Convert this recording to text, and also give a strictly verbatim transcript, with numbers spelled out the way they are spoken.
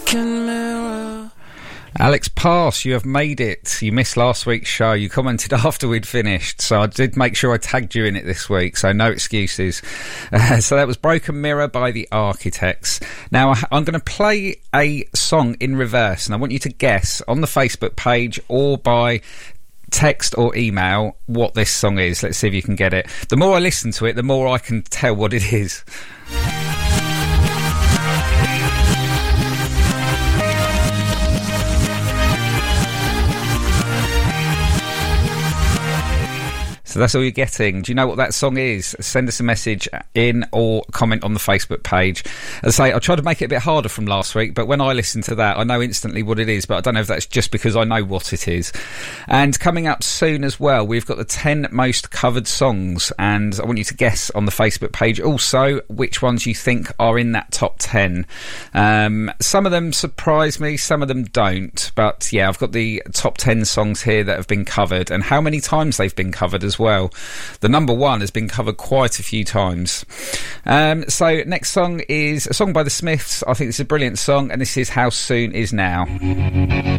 broken mirror. Alex Pass, you have made it. You missed last week's show. You commented after we'd finished, so I did make sure I tagged you in it this week, so no excuses. Uh, so that was Broken Mirror by The Architects. Now, I'm going to play a song in reverse, and I want you to guess on the Facebook page or by text or email what this song is. Let's see if you can get it. The more I listen to it, the more I can tell what it is. So that's all you're getting. Do you know what that song is? Send us a message in or comment on the Facebook page. As I say, I tried to make it a bit harder from last week, but when I listen to that, I know instantly what it is, but I don't know if that's just because I know what it is. And coming up soon as well, we've got the ten most covered songs, and I want you to guess on the Facebook page also which ones you think are in that top ten. Um, some of them surprise me, some of them don't, but yeah, I've got the top ten songs here that have been covered, and how many times they've been covered as well. well. The number one has been covered quite a few times. Um, so next song is a song by the Smiths. I think it's a brilliant song, and this is How Soon Is Now.